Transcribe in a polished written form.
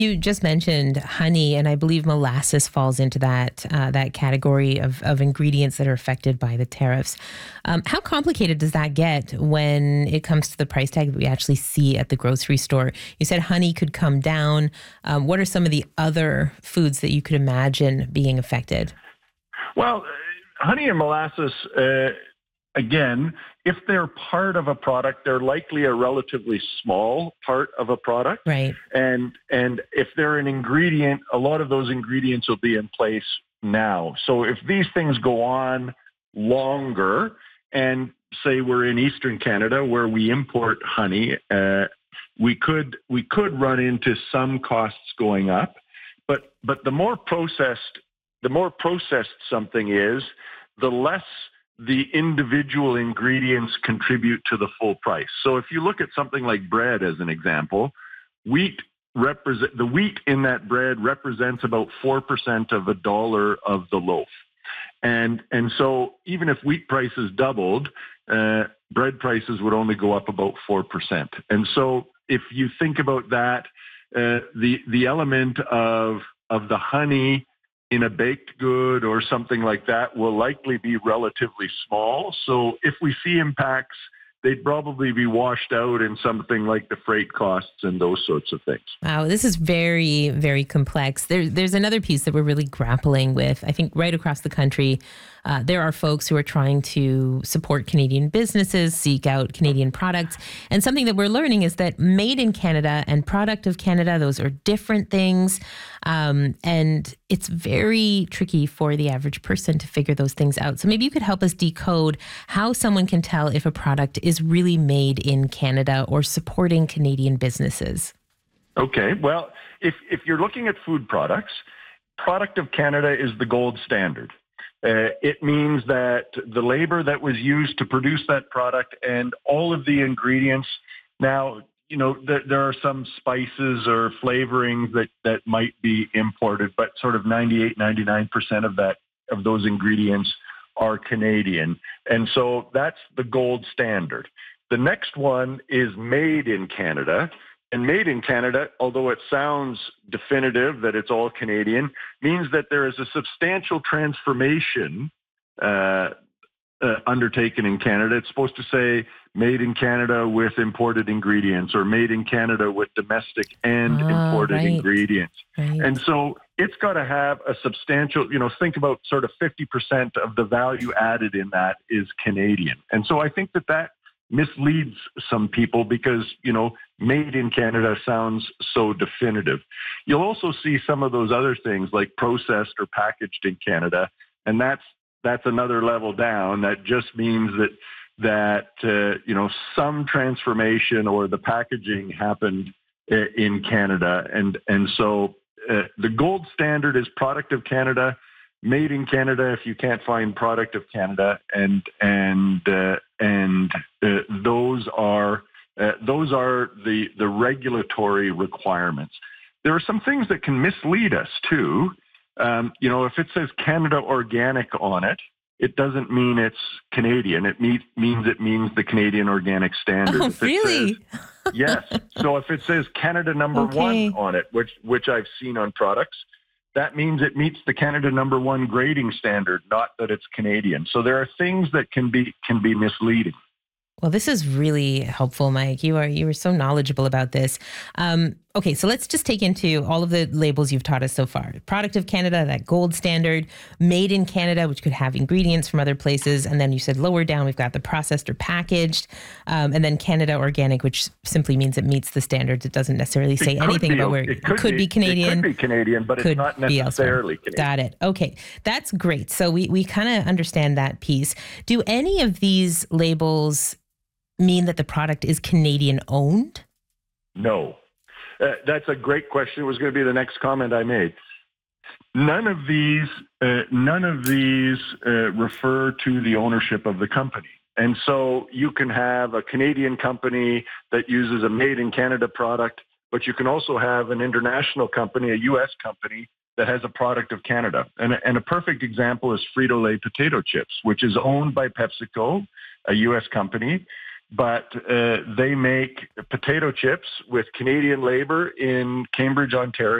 You just mentioned honey, and I believe molasses falls into that category of ingredients that are affected by the tariffs. How complicated does that get when it comes to the price tag that we actually see at the grocery store? You said honey could come down. What are some of the other foods that you could imagine being affected? Well, honey and molasses, again, if they're part of a product, they're likely a relatively small part of a product. Right. And if they're an ingredient, a lot of those ingredients will be in place now. So if these things go on longer, and say we're in Eastern Canada where we import honey, we could run into some costs going up. But the more processed something is, the less the individual ingredients contribute to the full price. So if you look at something like bread as an example, the wheat in that bread represents about 4% of a dollar of the loaf. And so even if wheat prices doubled, bread prices would only go up about 4%. And so if you think about that, the element of the honey in a baked good or something like that will likely be relatively small. So if we see impacts, they'd probably be washed out in something like the freight costs and those sorts of things. Wow, this is very, very complex. There's another piece that we're really grappling with. I think right across the country, there are folks who are trying to support Canadian businesses, seek out Canadian products. And something that we're learning is that made in Canada and product of Canada, those are different things. And it's very tricky for the average person to figure those things out. So maybe you could help us decode how someone can tell if a product is really made in Canada or supporting Canadian businesses. Okay, well, if you're looking at food products, product of Canada is the gold standard. It means that the labor that was used to produce that product and all of the ingredients. Now, there are some spices or flavorings that might be imported, but sort of 98, 99% of those ingredients are Canadian. And so that's the gold standard. The next one is made in Canada. And made in Canada, although it sounds definitive that it's all Canadian, means that there is a substantial transformation undertaken in Canada. It's supposed to say made in Canada with imported ingredients or made in Canada with domestic and imported ingredients. Right. And so it's got to have a substantial, think about sort of 50% of the value added in that is Canadian. And so I think that misleads some people because, made in Canada sounds so definitive. You'll also see some of those other things like processed or packaged in Canada, and that's another level down. That just means that some transformation or the packaging happened in Canada, and so the gold standard is product of Canada. Made in Canada if you can't find product of Canada, and those are the regulatory requirements. There are some things that can mislead us too. If it says Canada Organic on it, it doesn't mean it's Canadian. It means the Canadian Organic Standard. Oh, really? Yes. So if it says Canada number one on it, which I've seen on products, that means it meets the Canada number one grading standard, not that it's Canadian. So there are things that can be misleading. Well, this is really helpful, Mike. You are so knowledgeable about this. Okay, so let's just take into all of the labels you've taught us so far. Product of Canada, that gold standard, made in Canada, which could have ingredients from other places. And then you said lower down, we've got the processed or packaged. And then Canada Organic, which simply means it meets the standards. It doesn't necessarily say anything about where it could be Canadian. It could be Canadian, but it's not necessarily Canadian. Got it. Okay, that's great. So we kind of understand that piece. Do any of these labels mean that the product is Canadian owned? No. That's a great question. It was going to be the next comment I made. None of these refer to the ownership of the company. And so you can have a Canadian company that uses a made in Canada product, but you can also have an international company, a U.S. company, that has a product of Canada. And a perfect example is Frito-Lay potato chips, which is owned by PepsiCo, a U.S. company. but they make potato chips with Canadian labor in Cambridge, Ontario.